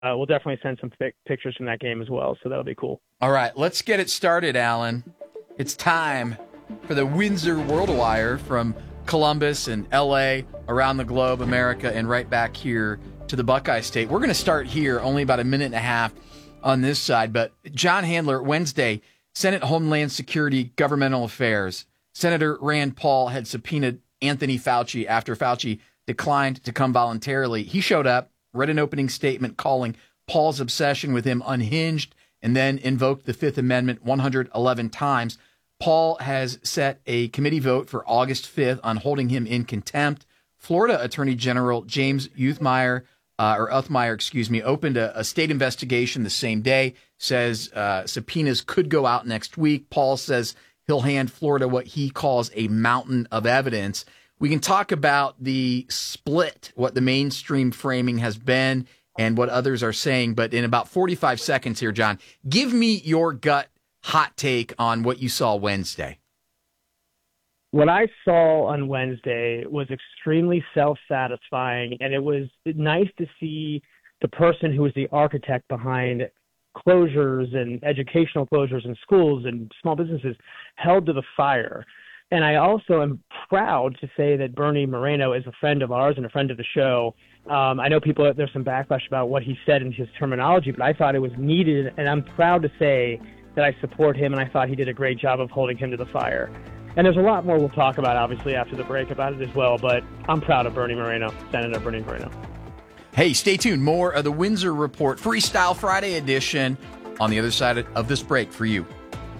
we'll definitely send some pictures from that game as well. So that'll be cool. All right, let's get it started, Alan. It's time for the Windsor World Wire from Columbus and L.A., around the globe, America, and right back here to the Buckeye State. We're going to start here, only about a minute and a half on this side. But John Handler, Wednesday, Senate Homeland Security Governmental Affairs. Senator Rand Paul had subpoenaed Anthony Fauci after Fauci declined to come voluntarily. He showed up, read an opening statement calling Paul's obsession with him unhinged, and then invoked the Fifth Amendment 111 times. Paul has set a committee vote for August 5th on holding him in contempt. Florida Attorney General James Uthmeier, opened a state investigation the same day, says subpoenas could go out next week. Paul says he'll hand Florida what he calls a mountain of evidence. We can talk about the split, what the mainstream framing has been and what others are saying. But in about 45 seconds here, John, give me your gut hot take on what you saw Wednesday. What I saw on Wednesday was extremely self-satisfying, and it was nice to see the person who was the architect behind closures and educational closures in schools and small businesses held to the fire. And I also am proud to say that Bernie Moreno is a friend of ours and a friend of the show. I know there's some backlash about what he said in his terminology, but I thought it was needed, and I'm proud to say that I support him, and I thought he did a great job of holding him to the fire. And there's a lot more we'll talk about, obviously, after the break about it as well, but I'm proud of Bernie Moreno, Senator Bernie Moreno. Hey, stay tuned. More of the Windsor Report Freestyle Friday edition on the other side of this break for you.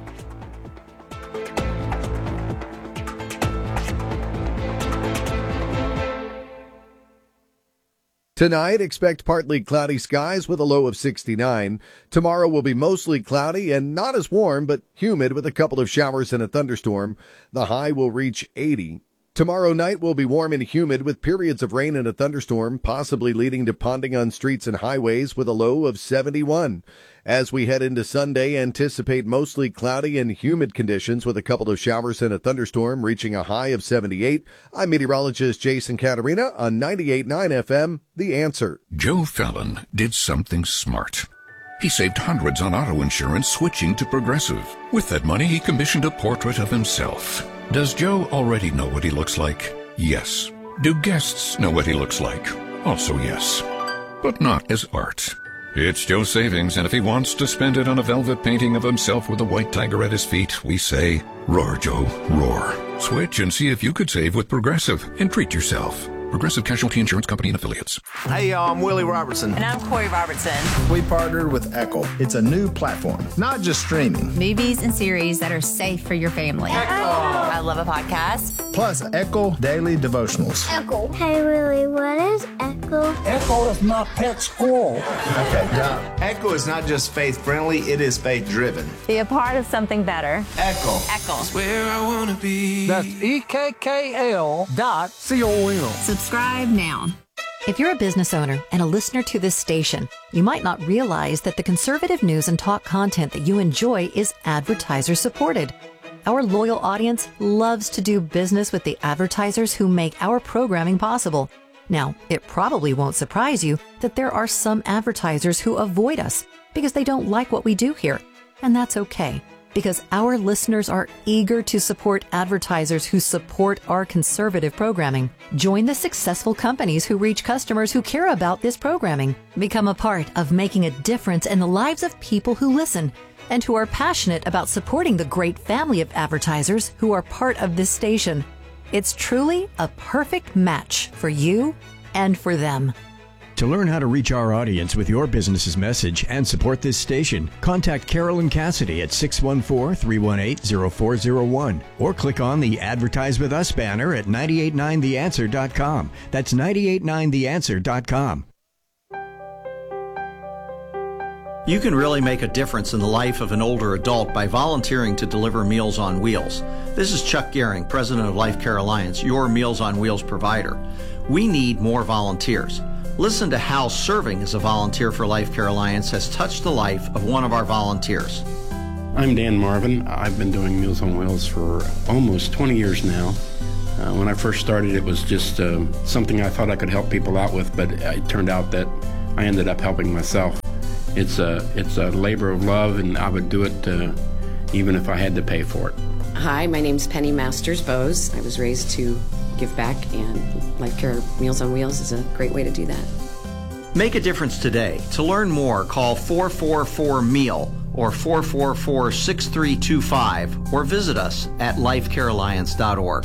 Tonight, expect partly cloudy skies with a low of 69. Tomorrow will be mostly cloudy and not as warm, but humid with a couple of showers and a thunderstorm. The high will reach 80. Tomorrow night will be warm and humid with periods of rain and a thunderstorm, possibly leading to ponding on streets and highways with a low of 71. As we head into Sunday, anticipate mostly cloudy and humid conditions with a couple of showers and a thunderstorm, reaching a high of 78. I'm meteorologist Jason Caterina on 98.9 FM, The Answer. Joe Fallon did something smart. He saved hundreds on auto insurance switching to Progressive. With that money, he commissioned a portrait of himself. Does Joe already know what he looks like? Yes. Do guests know what he looks like? Also yes. But not as art. It's Joe's savings, and if he wants to spend it on a velvet painting of himself with a white tiger at his feet, we say, roar, Joe, roar. Switch and see if you could save with Progressive and treat yourself. Progressive Casualty Insurance Company and Affiliates. Hey, y'all, I'm Willie Robertson. And I'm Corey Robertson. We partnered with Echo. It's a new platform, not just streaming. Movies and series that are safe for your family. Echo. I love a podcast. Plus, Echo Daily Devotionals. Echo. Hey, Willie, what is Echo? Echo is my pet squirrel. Okay, done. Echo is not just faith-friendly, it is faith-driven. Be a part of something better. Echo. Echo. It's where I want to be. That's EKKL.com. Subscribe now. If you're a business owner and a listener to this station, you might not realize that the conservative news and talk content that you enjoy is advertiser supported. Our loyal audience loves to do business with the advertisers who make our programming possible. Now, it probably won't surprise you that there are some advertisers who avoid us because they don't like what we do here. And that's okay, because our listeners are eager to support advertisers who support our conservative programming. Join the successful companies who reach customers who care about this programming. Become a part of making a difference in the lives of people who listen and who are passionate about supporting the great family of advertisers who are part of this station. It's truly a perfect match for you and for them. To learn how to reach our audience with your business's message and support this station, contact Carolyn Cassidy at 614-318-0401 or click on the Advertise With Us banner at 989theanswer.com. That's 989theanswer.com. You can really make a difference in the life of an older adult by volunteering to deliver Meals on Wheels. This is Chuck Gehring, president of Life Care Alliance, your Meals on Wheels provider. We need more volunteers. Listen to how serving as a volunteer for Life Care Alliance has touched the life of one of our volunteers. I'm Dan Marvin. I've been doing Meals on Wheels for almost 20 years now. When I first started, it was just something I thought I could help people out with, but it turned out that I ended up helping myself. It's a labor of love, and I would do it even if I had to pay for it. Hi, my name's Penny Masters Bose. I was raised to give back, and Life Care Meals on Wheels is a great way to do that. Make a difference today. To learn more, call 444-MEAL or 444-6325 or visit us at lifecarealliance.org.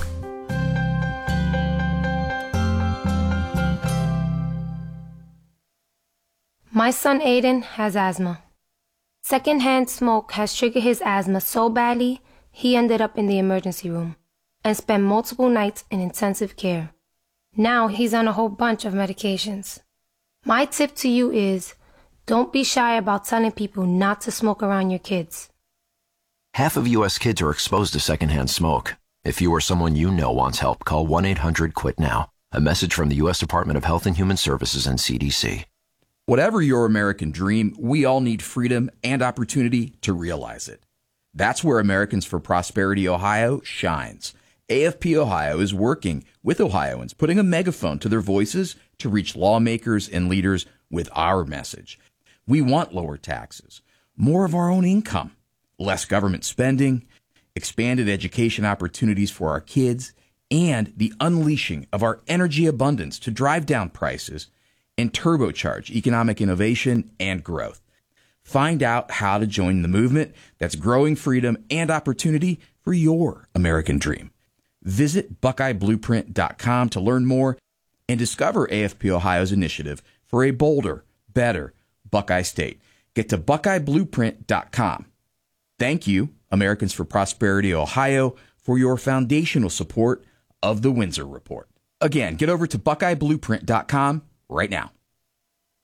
My son Aiden has asthma. Secondhand smoke has triggered his asthma so badly, he ended up in the emergency room and spent multiple nights in intensive care. Now he's on a whole bunch of medications. My tip to you is, don't be shy about telling people not to smoke around your kids. Half of U.S. kids are exposed to secondhand smoke. If you or someone you know wants help, call 1-800-QUIT-NOW. A message from the U.S. Department of Health and Human Services and CDC. Whatever your American dream, we all need freedom and opportunity to realize it. That's where Americans for Prosperity Ohio shines. AFP Ohio is working with Ohioans, putting a megaphone to their voices to reach lawmakers and leaders with our message. We want lower taxes, more of our own income, less government spending, expanded education opportunities for our kids, and the unleashing of our energy abundance to drive down prices and turbocharge economic innovation and growth. Find out how to join the movement that's growing freedom and opportunity for your American dream. Visit BuckeyeBlueprint.com to learn more and discover AFP Ohio's initiative for a bolder, better Buckeye State. Get to BuckeyeBlueprint.com. Thank you, Americans for Prosperity Ohio, for your foundational support of the Windsor Report. Again, get over to BuckeyeBlueprint.com right now.